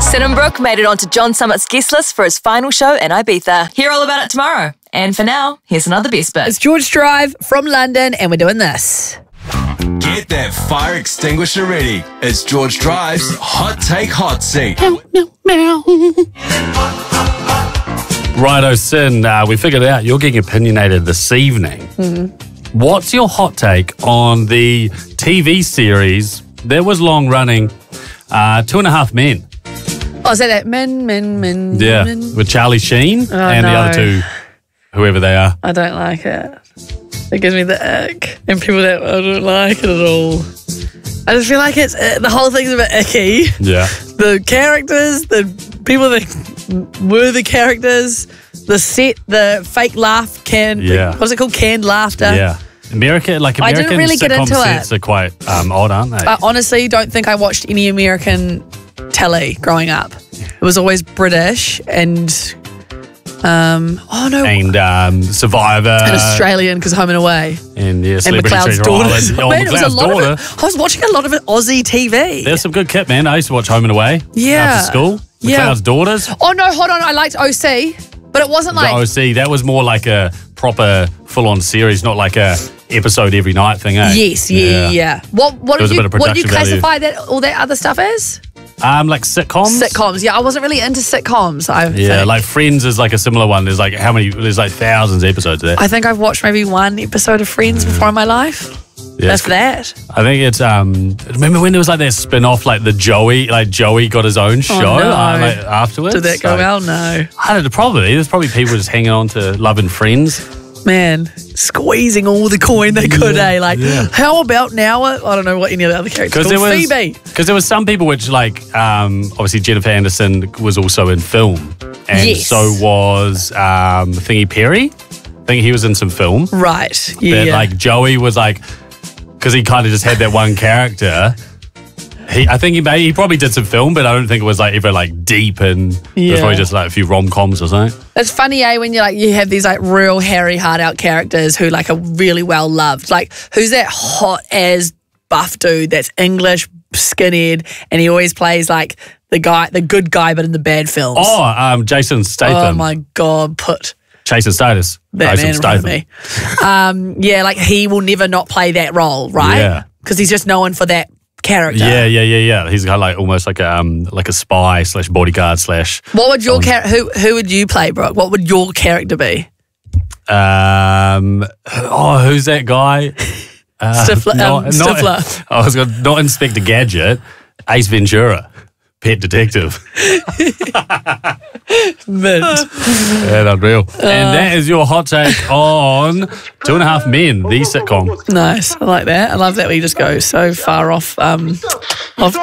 Sinambrook made it onto John Summit's guest list for his final show in Ibiza. Hear all about it tomorrow. And for now, here's another best bit. It's George Drive from London, and we're doing this. Get that fire extinguisher ready. It's George Drive's Hot Take Hot Seat. Righto, Sin, we figured out you're getting opinionated this evening. Mm-hmm. What's your hot take on the TV series that was long running, 2.5 Men? Oh, is that Men? Yeah, Men? with Charlie Sheen and the other two, whoever they are. I don't like it. It gives me the ick. And people that I don't like it at all. I just feel like it's the whole thing's a bit icky. Yeah. The characters, the people that were the characters, the set, the fake laugh what's it called? Canned laughter. Yeah. American didn't really get sitcom into sets it. are quite odd, aren't they? I honestly don't think I watched any American telly growing up. It was always British and Survivor. And Australian, because Home and Away. And And Celebrity McLeod's Treasure Daughters. Island. Oh, Man, it was a McLeod's lot Daughter. of it. I was watching a lot of it Aussie TV. There's some good kit, man. I used to watch Home and Away after school. McLeod's Daughters. Oh, no, hold on. I liked OC, but it wasn't like... OC, that was more like a proper full-on series, not like a episode every night thing, eh? Yes, yeah. What was a bit of did you production classify that all that other stuff as? Like sitcoms? Sitcoms, yeah. I wasn't really into sitcoms, I think. Like Friends is like a similar one. There's like there's like thousands of episodes of that. I think I've watched maybe one episode of Friends before in my life. Yeah, That's that. I think it's remember when there was like that spin-off, like Joey got his own show afterwards? Did that go well? No. I don't know, probably. There's probably people just hanging on to Love and Friends. Man, squeezing all the coin they could, How about now? I don't know what any of the other characters called. Phoebe. Because there was some people which obviously Jennifer Anderson was also in film. And so was Thingy Perry. I think he was in some film. Right, yeah. But like Joey was like, because he kind of just had that one character. I think he probably did some film, but I don't think it was like ever like deep, and it was probably just like a few rom-coms or something. It's funny, when you have these like real hairy, hard-out characters who like are really well loved. Like, who's that hot as buff dude that's English, skinhead, and he always plays like the good guy, but in the bad films. Oh, Jason Statham. Oh my God, Jason Statham. That man Statham. Me. Like he will never not play that role, right? Yeah. Because he's just known for that character. Yeah. He's got like almost like a spy / bodyguard / What would your who would you play, Brooke? What would your character be? Who's that guy? Stifler. I was going not Inspector Gadget, Ace Ventura, Pet Detective. Mint. Yeah, unreal. And that is your hot take on 2.5 Men, the sitcom. Nice. I like that. I love that we just go so far off